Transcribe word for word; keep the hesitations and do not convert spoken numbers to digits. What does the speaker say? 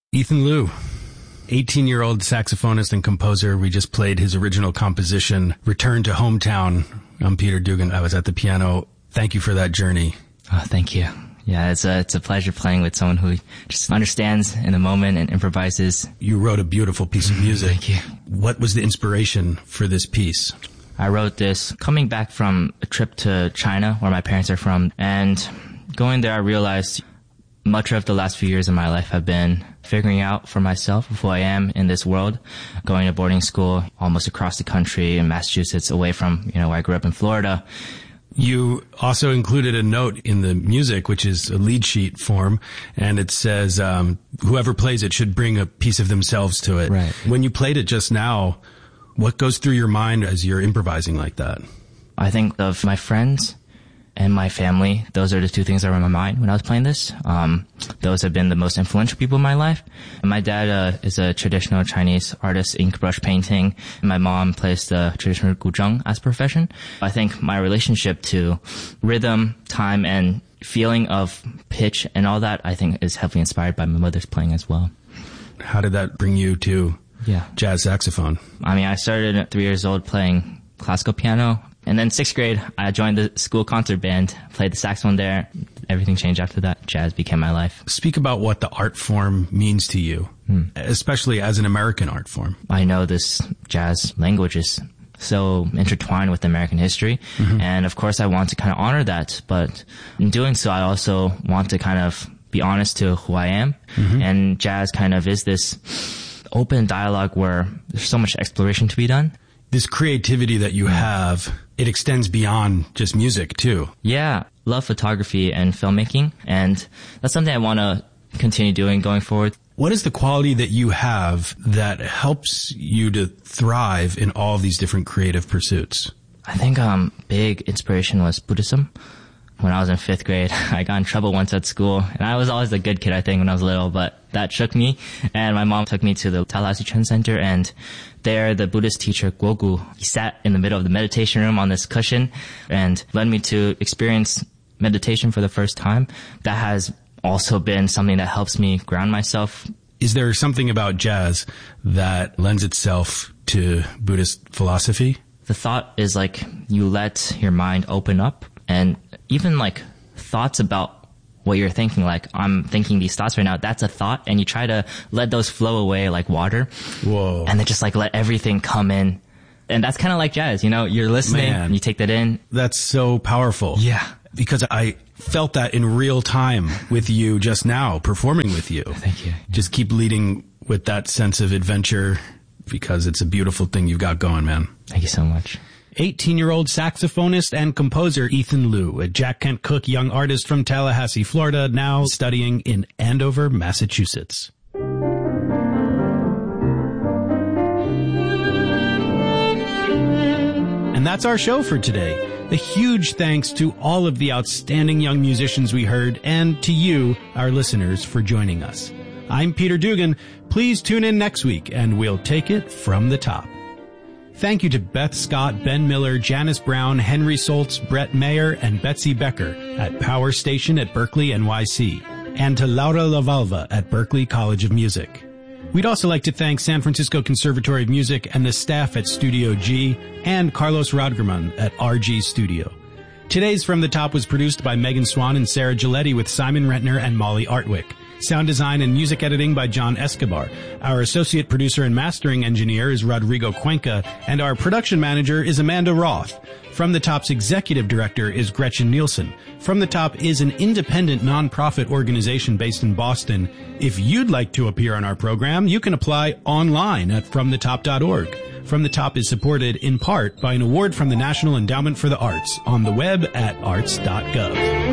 Ethan Liu, eighteen-year-old saxophonist and composer. We just played his original composition, Return to Hometown. I'm Peter Dugan. I was at the piano. Thank you for that journey. Oh, thank you. Yeah, it's a, it's a pleasure playing with someone who just understands in the moment and improvises. You wrote a beautiful piece of music. Thank you. What was the inspiration for this piece? I wrote this coming back from a trip to China, where my parents are from. And going there, I realized much of the last few years of my life have been figuring out for myself who I am in this world. Going to boarding school almost across the country in Massachusetts, away from, you know, where I grew up in Florida. You also included a note in the music, which is a lead sheet form, and it says um, whoever plays it should bring a piece of themselves to it. Right. When you played it just now, what goes through your mind as you're improvising like that? I think of my friends and my family. Those are the two things that were in my mind when I was playing this. Um, those have been the most influential people in my life. My dad uh, is a traditional Chinese artist, ink brush painting. My mom plays the traditional guzheng as a profession. I think my relationship to rhythm, time, and feeling of pitch and all that, I think, is heavily inspired by my mother's playing as well. How did that bring you to yeah. jazz saxophone? I mean, I started at three years old playing classical piano. And then sixth grade, I joined the school concert band, played the saxophone there. Everything changed after that. Jazz became my life. Speak about what the art form means to you, hmm. especially as an American art form. I know this jazz language is so intertwined with American history. Mm-hmm. And of course, I want to kind of honor that. But in doing so, I also want to kind of be honest to who I am. Mm-hmm. And jazz kind of is this open dialogue where there's so much exploration to be done. This creativity that you have, it extends beyond just music, too. Yeah. Love photography and filmmaking. And that's something I want to continue doing going forward. What is the quality that you have that helps you to thrive in all of these different creative pursuits? I think um big inspiration was Buddhism. When I was in fifth grade, I got in trouble once at school. And I was always a good kid, I think, when I was little, but that shook me. And my mom took me to the Tallahassee Chen Center, and there the Buddhist teacher, Guogu, he sat in the middle of the meditation room on this cushion and led me to experience meditation for the first time. That has also been something that helps me ground myself. Is there something about jazz that lends itself to Buddhist philosophy? The thought is like you let your mind open up, and even like thoughts about what you're thinking, like I'm thinking these thoughts right now, that's a thought, and you try to let those flow away like water. Whoa. And then just like let everything come in. And that's kind of like jazz, you know, you're listening, Man, and you take that in. That's so powerful. Yeah. Because I felt that in real time with you just now, performing with you. Thank you. Just keep leading with that sense of adventure, because it's a beautiful thing you've got going, man. Thank you so much. eighteen-year-old saxophonist and composer Ethan Liu, a Jack Kent Cooke young artist from Tallahassee, Florida, now studying in Andover, Massachusetts. And that's our show for today. A huge thanks to all of the outstanding young musicians we heard, and to you, our listeners, for joining us. I'm Peter Dugan. Please tune in next week, and we'll take it from the top. Thank you to Beth Scott, Ben Miller, Janice Brown, Henry Soltz, Brett Mayer, and Betsy Becker at Power Station at Berkeley, N Y C, and to Laura Lavalva at Berkeley College of Music. We'd also like to thank San Francisco Conservatory of Music and the staff at Studio G, and Carlos Rodgerman at R G Studio. Today's From the Top was produced by Megan Swan and Sarah Giletti with Simon Rentner and Molly Artwick. Sound design and music editing by John Escobar. Our associate producer and mastering engineer is Rodrigo Cuenca, and our production manager is Amanda Roth. From the Top's executive director is Gretchen Nielsen. From the Top is an independent nonprofit organization based in Boston. If you'd like to appear on our program, you can apply online at from the top dot org. From the Top is supported in part by an award from the National Endowment for the Arts on the web at arts dot gov.